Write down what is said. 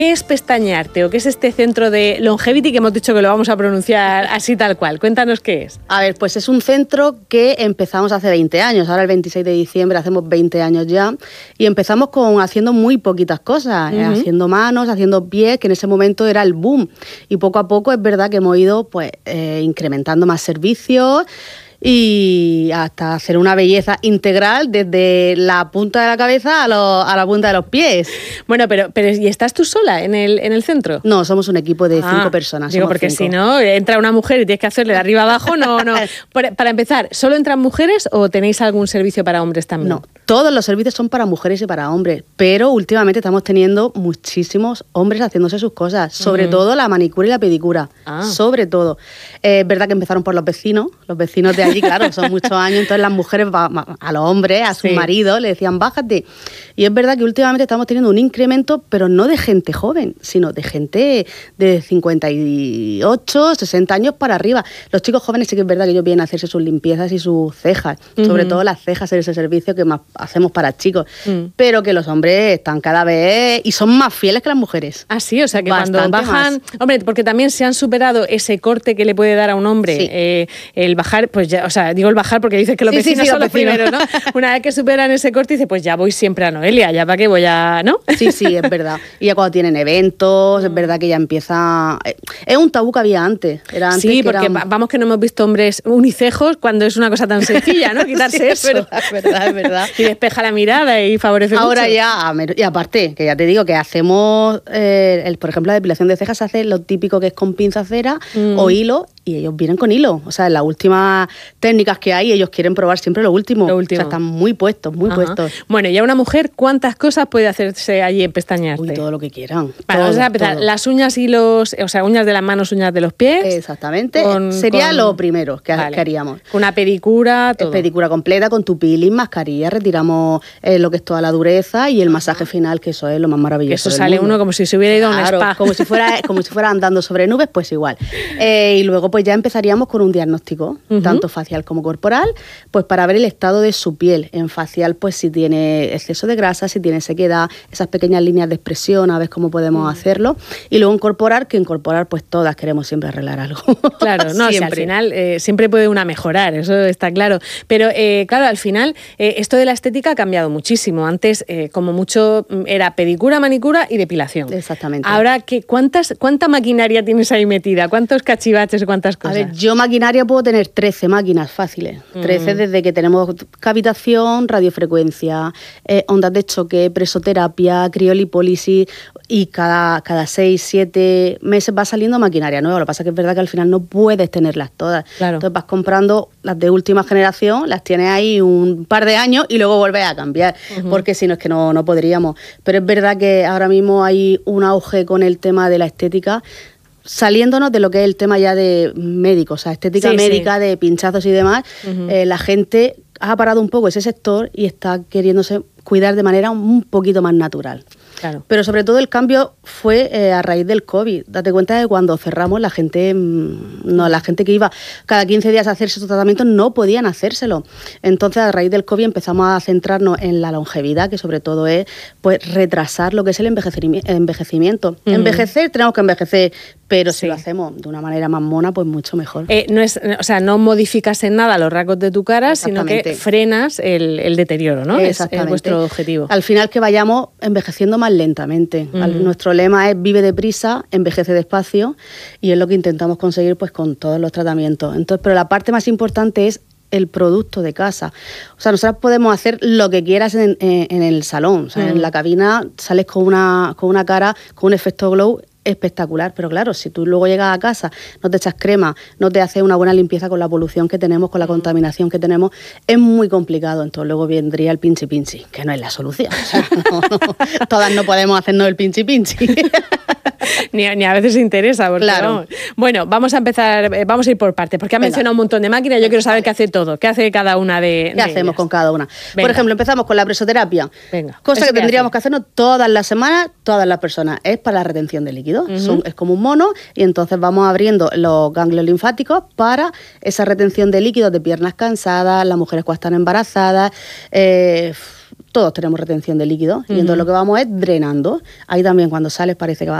¿Qué es Pestañarte o qué es este centro de Longevity que hemos dicho que lo vamos a pronunciar así tal cual? Cuéntanos qué es. A ver, pues es un centro que empezamos hace 20 años. Ahora el 26 de diciembre hacemos 20 años ya. Y empezamos haciendo muy poquitas cosas. Haciendo manos, haciendo pies, que en ese momento era el boom. Y poco a poco es verdad que hemos ido incrementando más servicios y hasta hacer una belleza integral desde la punta de la cabeza a la punta de los pies. Bueno, pero ¿y estás tú sola en el centro? No, somos un equipo de 5 personas. Digo, porque 5. Si no, entra una mujer y tienes que hacerle de arriba abajo, no. Para empezar, ¿solo entran mujeres o tenéis algún servicio para hombres también? No, todos los servicios son para mujeres y para hombres, pero últimamente estamos teniendo muchísimos hombres haciéndose sus cosas, sobre todo la manicura y la pedicura, sobre todo. Es verdad que empezaron por los vecinos de allí, claro, son muchos años, entonces las mujeres a los hombres, a sus maridos, le decían bájate. Y es verdad que últimamente estamos teniendo un incremento, pero no de gente joven, sino de gente de 58, 60 años para arriba. Los chicos jóvenes sí que es verdad que ellos vienen a hacerse sus limpiezas y sus cejas, sobre todo las cejas en ese servicio que más hacemos para chicos, pero que los hombres están cada vez y son más fieles que las mujeres. Ah, sí, o sea que bastante cuando bajan, más. Hombre, porque también se han superado ese corte que le puede dar a un hombre, el bajar, pues ya, o sea, digo el bajar porque dices que los vecinos son los primeros, ¿no? Una vez que superan ese corte, dice, pues ya voy siempre a Noelia, ya para qué voy a, ¿no? Sí, es verdad. Y ya cuando tienen eventos, es verdad que ya empieza. Es un tabú que había antes. Era antes sí, porque vamos que no hemos visto hombres unicejos cuando es una cosa tan sencilla, ¿no? Quitarse eso. Es verdad. Y despeja la mirada y favorece ahora mucho. Ya, y aparte, que ya te digo que hacemos, por ejemplo, la depilación de cejas se hace lo típico que es con pinza cera o hilo, y ellos vienen con hilo. O sea, en las últimas técnicas que hay, ellos quieren probar siempre lo último. O sea, están muy puestos, muy puestos. Bueno, y a una mujer, ¿cuántas cosas puede hacerse allí en Pestañarte? Uy, todo lo que quieran. Vamos a empezar. Las uñas y uñas de las manos, uñas de los pies. Exactamente. Sería lo primero que haríamos. Una pedicura, todo. Pedicura completa, con tu peeling, mascarilla, retiramos lo que es toda la dureza y el masaje final, que eso es lo más maravilloso. Que eso sale uno como si se hubiera ido a un spa. Como si fuera andando sobre nubes, pues igual. Y luego pues ya empezaríamos con un diagnóstico, tanto facial como corporal, pues para ver el estado de su piel. En facial, pues si tiene exceso de grasa, si tiene sequedad, esas pequeñas líneas de expresión, a ver cómo podemos hacerlo. Y luego en corporal, pues todas queremos siempre arreglar algo. Claro, no, si al final siempre puede una mejorar, eso está claro. Pero claro, al final esto de la estética ha cambiado muchísimo. Antes, como mucho, era pedicura, manicura y depilación. Exactamente. Ahora, ¿cuánta maquinaria tienes ahí metida? ¿Cuántos cachivaches y cuántas cosas? A ver, yo maquinaria puedo tener 13 máquinas fáciles. 13 desde que tenemos cavitación, radiofrecuencia, ondas de choque, presoterapia, criolipólisis, y cada 6, 7 meses va saliendo maquinaria nueva. Lo que pasa es que es verdad que al final no puedes tenerlas todas. Claro. Entonces vas comprando las de última generación, las tienes ahí un par de años y luego vuelves a cambiar, porque si no es que no podríamos. Pero es verdad que ahora mismo hay un auge con el tema de la estética, saliéndonos de lo que es el tema ya de médicos, o sea, estética médica, de pinchazos y demás. La gente ha parado un poco ese sector y está queriéndose cuidar de manera un poquito más natural. Claro. Pero sobre todo el cambio fue a raíz del COVID. Date cuenta de que cuando cerramos la gente que iba cada 15 días a hacerse su tratamiento no podían hacérselo. Entonces a raíz del COVID empezamos a centrarnos en la longevidad, que sobre todo es pues retrasar lo que es el envejecimiento. Envejecer, tenemos que envejecer, pero si lo hacemos de una manera más mona, pues mucho mejor. No modificas en nada los rasgos de tu cara, sino que frenas el deterioro, ¿no? Exactamente. Es vuestro objetivo. Al final que vayamos envejeciendo más lentamente. Nuestro lema es vive deprisa, envejece despacio, y es lo que intentamos conseguir pues con todos los tratamientos. Entonces, pero la parte más importante es el producto de casa. O sea, nosotros podemos hacer lo que quieras en el salón. O sea, en la cabina sales con una cara, con un efecto glow espectacular, pero claro, si tú luego llegas a casa, no te echas crema, no te haces una buena limpieza con la polución que tenemos, con la contaminación que tenemos, es muy complicado. Entonces luego vendría el pinchi, que no es la solución. O sea, todas no podemos hacernos el pinchi. ni a veces interesa, porque claro. Vamos. Bueno, vamos a empezar, vamos a ir por partes, porque ha mencionado un montón de máquinas. Yo quiero saber qué hace todo, qué hace cada una de ¿Qué hacemos ellas? con cada una? Venga. Por ejemplo, empezamos con la presoterapia. Venga. Cosa que tendríamos que hacernos todas las semanas, todas las personas. Es para la retención de líquidos. Es como un mono, y entonces vamos abriendo los ganglios linfáticos para esa retención de líquidos de piernas cansadas, las mujeres cuando están embarazadas, todos tenemos retención de líquidos y entonces lo que vamos es drenando. Ahí también cuando sales parece que va